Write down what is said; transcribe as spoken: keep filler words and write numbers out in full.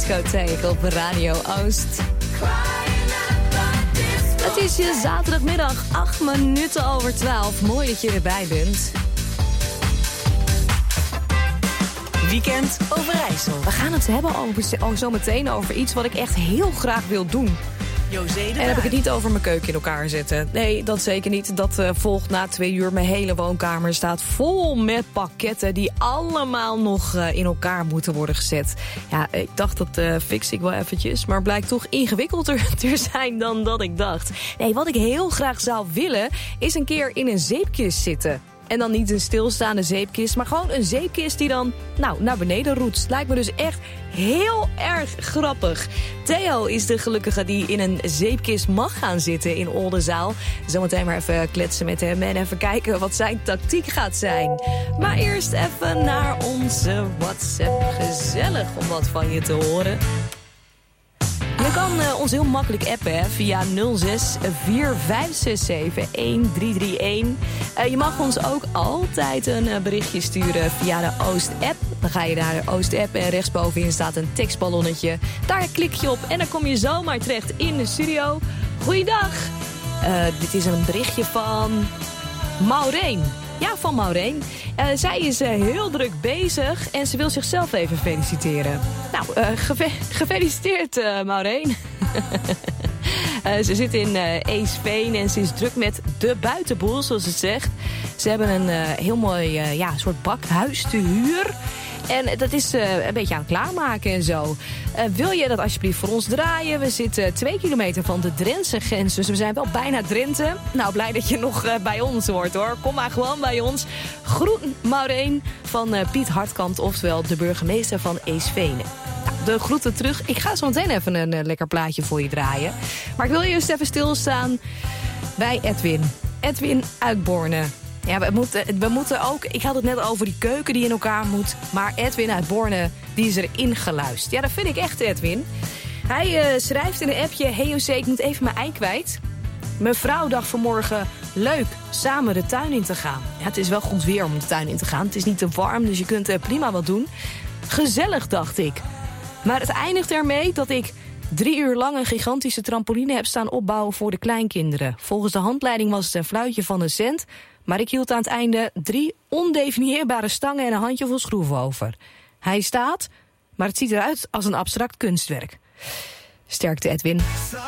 discotheek op Radio Oost. Het is je zaterdagmiddag, acht minuten over twaalf. Mooi dat je erbij bent. Weekend Overijssel. We gaan het hebben over, oh, zo meteen over iets wat ik echt heel graag wil doen. José de En dan heb ik het niet over mijn keuken in elkaar zetten. Nee, dat zeker niet. Dat uh, volgt na twee uur. Mijn hele woonkamer staat vol met pakketten die allemaal nog uh, in elkaar moeten worden gezet. Ja, ik dacht dat uh, fix ik wel eventjes, maar blijkt toch ingewikkelder te zijn dan dat ik dacht. Nee, wat ik heel graag zou willen is een keer in een zeepkist zitten. En dan niet een stilstaande zeepkist, maar gewoon een zeepkist die dan nou, naar beneden roetst. Lijkt me dus echt heel erg grappig. Theo is de gelukkige die in een zeepkist mag gaan zitten in Oldenzaal. Zometeen maar even kletsen met hem en even kijken wat zijn tactiek gaat zijn. Maar eerst even naar onze WhatsApp. Gezellig om wat van je te horen. Je kan uh, ons heel makkelijk appen hè, via nul zes vier vijf zes zeven een drie drie een. Uh, je mag ons ook altijd een uh, berichtje sturen via de Oost-app. Dan ga je naar de Oost-app en rechtsbovenin staat een tekstballonnetje. Daar klik je op en dan kom je zomaar terecht in de studio. Goeiedag. Uh, dit is een berichtje van Maureen. Ja, van Maureen. Uh, zij is uh, heel druk bezig en ze wil zichzelf even feliciteren. Nou, uh, geve- gefeliciteerd uh, Maureen. uh, ze zit in uh, Eesveen en ze is druk met de buitenboel, zoals het zegt. Ze hebben een uh, heel mooi uh, ja, soort bakhuis te huur. En dat is uh, een beetje aan het klaarmaken en zo. Uh, wil je dat alsjeblieft voor ons draaien? We zitten twee kilometer van de Drentse grens, dus we zijn wel bijna Drenthe. Nou, blij dat je nog uh, bij ons hoort hoor. Kom maar gewoon bij ons. Groeten Maureen van uh, Piet Hartkamp, oftewel de burgemeester van Eesveen. Nou, de groeten terug. Ik ga zo meteen even een uh, lekker plaatje voor je draaien. Maar ik wil eerst even stilstaan bij Edwin. Edwin uit Borne. Ja, we moeten, we moeten ook... Ik had het net over die keuken die in elkaar moet. Maar Edwin uit Borne, die is erin geluisterd. Ja, dat vind ik echt, Edwin. Hij uh, schrijft in een appje... Hey José, ik moet even mijn ei kwijt. Mijn vrouw dacht vanmorgen... Leuk, samen de tuin in te gaan. Ja, het is wel goed weer om de tuin in te gaan. Het is niet te warm, dus je kunt uh, prima wat doen. Gezellig, dacht ik. Maar het eindigt ermee dat ik... drie uur lang een gigantische trampoline heb staan opbouwen voor de kleinkinderen. Volgens de handleiding was het een fluitje van een cent... maar ik hield aan het einde drie ondefinieerbare stangen en een handjevol schroeven over. Hij staat, maar het ziet eruit als een abstract kunstwerk. Sterkte, Edwin.